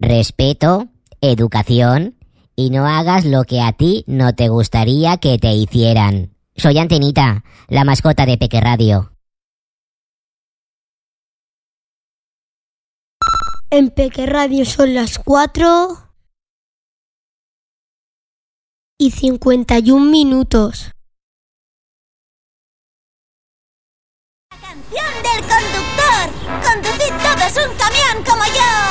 respeto, educación y no hagas lo que a ti no te gustaría que te hicieran. Soy Antenita, la mascota de Peque Radio. En Peque Radio son las 4:51. ¡La canción del conductor! ¡Conducid todos un camión como yo!